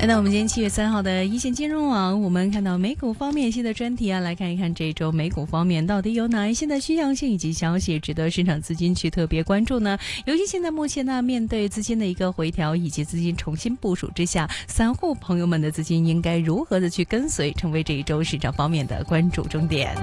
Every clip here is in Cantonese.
来到我们今天7月3号的一线金融网，我们看到美股方面新的专题啊，来看一看这周美股方面到底有哪一些的趋向性以及消息值得市场资金去特别关注呢？尤其现在目前呢，面对资金的一个回调以及资金重新部署之下，散户朋友们的资金应该如何的去跟随，成为这一周市场方面的关注重点。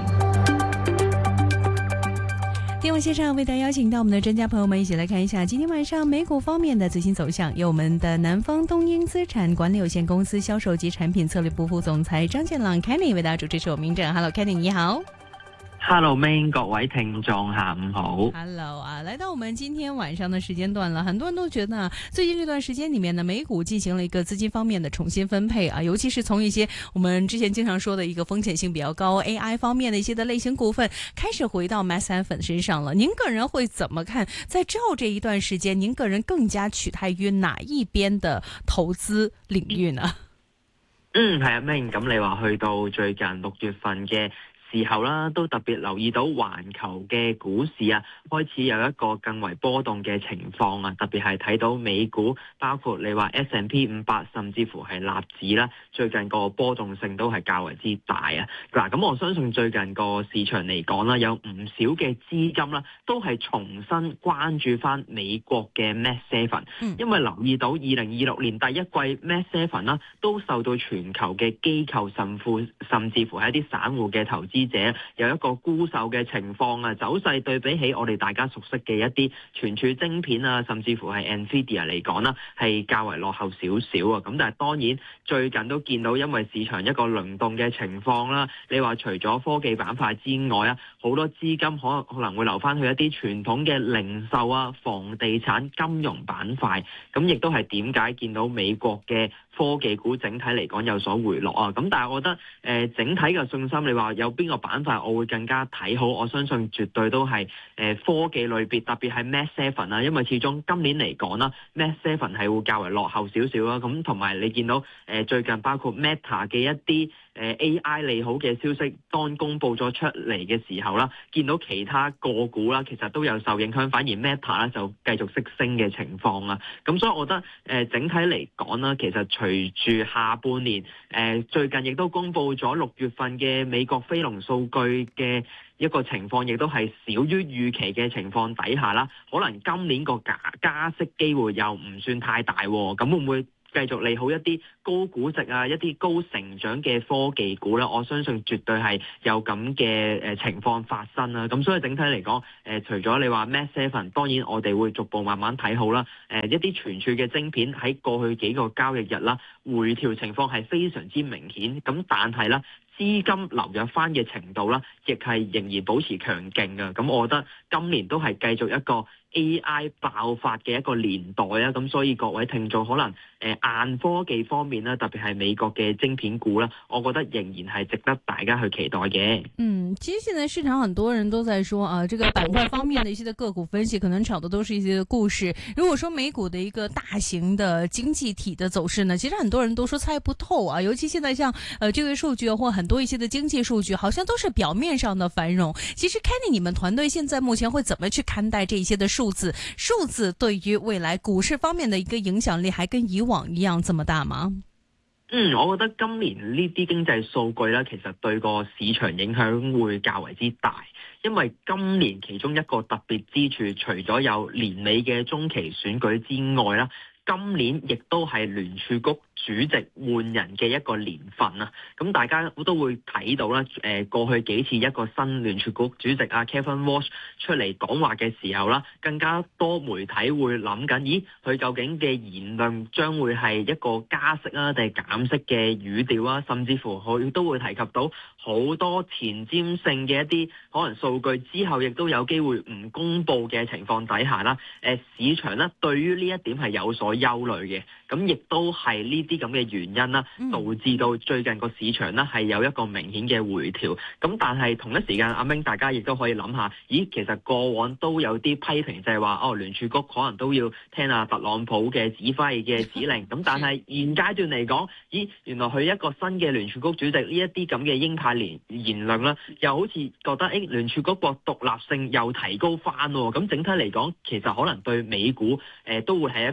电话线上为大家邀请到我们的专家朋友们一起来看一下今天晚上美股方面的最新走向，由我们的南方东英资产管理有限公司销售及产品策略部副总裁张建朗 Kenny 为大家主持这我名正。 Hello Kenny 你好。 Hello Main， 各位聽眾下午好。 Hello 啊，来到我们今天晚上的时间段了，很多人都觉得最近这段时间里面呢，美股进行了一个资金方面的重新分配啊，尤其是从一些我们之前经常说的一个风险性比较高 AI 方面的一些的类型股份开始回到 Mass F 身上了。您个人会怎么看？在之后这一段时间，您个人更加取态于哪一邊的投資領域呢？ 係啊 Main， 咁你話去到最近6月份嘅時候啦，都特別留意到環球嘅股市啊，開始有一個更為波動嘅情況啊，特別係睇到美股，包括你話 S&P 500，甚至乎係納指啦，最近個波動性都係較為之大啊。嗱，咁我相信最近個市場嚟講啦，有唔少嘅資金啦，都係重新關注翻美國嘅 Mag 7，因為留意到2026年第一季 Mag 7啦，都受到全球嘅機構甚至乎係一啲散戶嘅投資者有一個沽售嘅情況啊，走勢對比起我哋大家熟悉嘅一啲存儲晶片啊，甚至乎係 Nvidia 嚟講啦，係較為落後少少啊。咁但係當然最近都見到因為市場一個輪動嘅情況啦，你話除咗科技板塊之外啊，好多資金可能會留翻去一啲傳統嘅零售啊、房地產、金融板塊，咁亦都係點解見到美國嘅科技股整體嚟講有所回落啊。咁但係我覺得整體嘅信心，你話有邊個板塊我會更加睇好？我相信絕對都係科技類別，特別係 Mag 7啦，因為始終今年嚟講啦 ，Mag 7係會較為落後少少啦。咁同埋你見到最近包括 Meta 嘅一啲AI 利好嘅消息當公佈咗出嚟嘅時候啦，見到其他個股啦，其實都有受影響，反而 Meta 咧就繼續息升嘅情況啊。咁所以我覺得整體嚟講啦，其實隨住下半年最近亦都公佈咗6月份嘅美國非農數據嘅一個情況，亦都係少於預期嘅情況底下啦，可能今年個加息機會又唔算太大喎，咁會唔會繼續利好一啲高估值啊、一啲高成長嘅科技股咧？我相信絕對係有咁嘅情況發生啦。咁所以整體嚟講，除咗你話 Mag 7，當然我哋會逐步慢慢睇好啦。一啲存儲嘅晶片喺過去幾個交易日啦，回調情況係非常之明顯。咁但係啦，資金流入翻嘅程度啦，亦係仍然保持強勁嘅。咁我覺得今年都係繼續一個 AI 爆發嘅一個年代啊。咁所以各位聽眾可能硬科技方面啦，特別係美國嘅晶片股啦，我覺得仍然係值得大家去期待嘅。 其實現在市場很多人都在說啊，這個板塊方面的一些的個股分析，可能炒的都是一些的故事。如果說美股的一個大型的經濟體的走勢呢，其實很多人都說猜不透啊。尤其現在像就業數據或很多一些的經濟數據，好像都是表面上的繁榮。其實 Kenny，你們團隊現在目前會怎麼去看待這一些的數字？數字對於未來股市方面的一個影響力，還跟以往一樣這麼大嗎？ 我覺得今年呢啲經濟數據咧，其實對個市場影響會較為之大，因為今年其中一個特別之處，除咗有年尾嘅中期選舉之外啦，今年亦都係聯儲局主席換人嘅一個年份啊，咁大家都會睇到啦。過去幾次一個新聯儲局主席啊 Kevin Walsh 出嚟講話嘅時候啦，更加多媒體會諗緊，咦，佢究竟嘅言論將會係一個加息啊，定係減息嘅語調啊？甚至乎佢都會提及到好多前瞻性嘅一啲可能數據之後，亦都有機會唔公佈嘅情況底下啦。市場咧對於呢一點係有所憂慮嘅，咁亦都係呢啲咁嘅原因啦，導致到最近個市場咧係有一個明顯嘅回調。咁但係同一時間，阿明大家亦都可以諗下，咦，其實過往都有啲批評，就係話聯儲局可能都要聽阿特朗普嘅指揮嘅指令。咁但係現階段嚟講，咦，原來佢一個新嘅聯儲局主席呢一啲咁嘅鷹派言論啦，又好似覺得聯儲局個獨立性又提高翻喎。咁整體嚟講，其實可能對美股都會係一個更加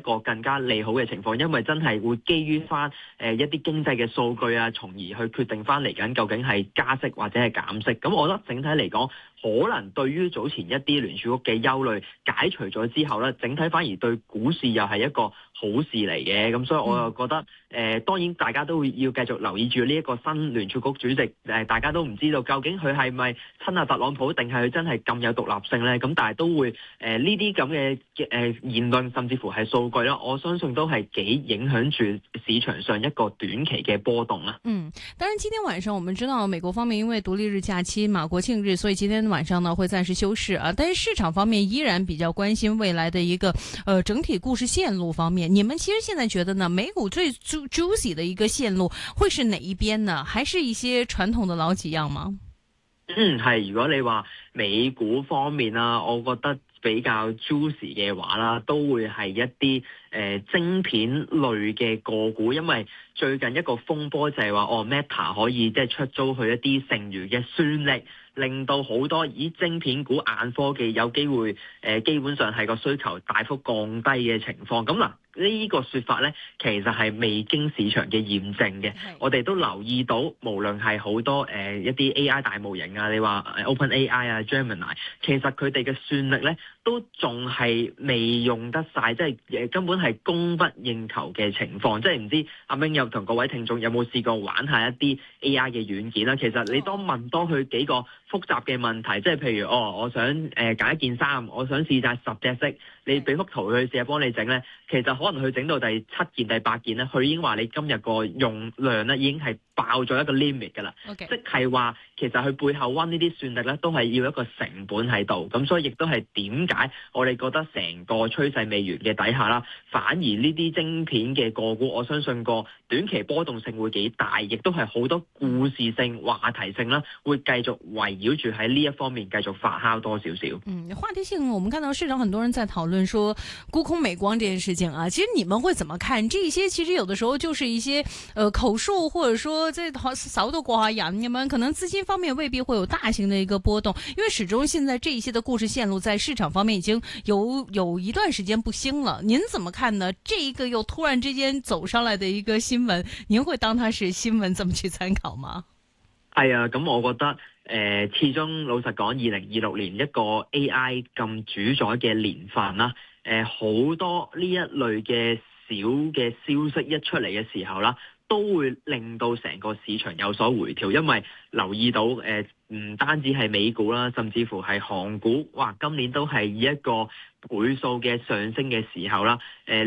加利好嘅情況，因為真係會基於翻一啲經濟嘅數據啊，從而去決定翻嚟緊究竟係加息或者係減息。咁我覺得整體嚟講，可能對於早前一啲聯儲局嘅憂慮解除咗之後咧，整體反而對股市又係一個好事嚟嘅。咁所以我又覺得當然大家都會要繼續留意住呢一個新聯儲局主席大家都唔知道究竟佢係咪親阿特朗普，定係佢真係咁有獨立性咧？咁但係都會呢啲咁嘅言論，甚至乎係數據啦，我相信都係幾影響住市場上一個短期嘅波動啦。 當然今天晚上我們知道美國方面因為獨立日假期嘛，國慶日，所以今天晚上呢會暫時休市啊。但是市場方面依然比較關心未來的一個整體故事線路方面，你們其實現在覺得呢，美股最 juicy 的一個線路會是哪一邊呢？還是一些傳統的老幾樣嗎？ 係，如果你話美股方面啦，我覺得比較 juicy 嘅話啦，都會係一啲晶片類嘅個股，因為最近一個風波就係話Meta 可以即係出租佢一啲剩餘嘅算力，令到好多晶片股、硬科技有機會基本上係個需求大幅降低嘅情況。咁嗱，呢個說法咧，其實係未經市場嘅驗證嘅。我哋都留意到，無論係好多一啲 AI 大模型啊，你話OpenAI 啊、Gemini， 其實佢哋嘅算力咧都仲係未用得晒，即係根本係供不應求嘅情況。即係唔知阿明有同各位聽眾有冇試過玩下一啲 AI 嘅軟件啦？其實你當問多佢幾個複雜嘅問題，即係譬如我想揀一件衫，我想試晒10隻色，你俾幅圖佢試下幫你整咧，其實可能佢整到第7件、第8件咧，佢已經話你今日個用量咧已經係爆咗一個 limit 㗎啦。即係話其實佢背後溫呢啲算力咧，都係要一個成本喺度。咁所以亦都係點解我哋覺得成個趨勢未完嘅底下啦，反而呢啲晶片嘅個股，我相信個短期波動性會幾大，亦都係好多故事性、話題性啦，會繼續圍繞住喺呢一方面繼續發酵多少少。 話題性，我們看到市場很多人在討論說沽空美光這件事情啊，其實你們會怎麼看？這些其實有的時候就是一些口述，或者說即係掃到過下癮咁樣，可能資金方面未必會有大型的一個波動，因為始終現在這一些的故事線路在市場方面已經有一段時間不興了。您怎麼看呢？這一個又突然之間走上來的一個新聞，您會當它是新聞這麼去參考嗎？ 係啊，咁我覺得始終老實講，2026年一個 AI 咁主宰嘅年份啦，好多呢一類嘅小嘅消息一出嚟嘅時候啦，都會令到成個市場有所回調，因為留意到唔單止係美股啦，甚至乎係韓股，哇，今年都係以一個倍數嘅上升嘅時候啦，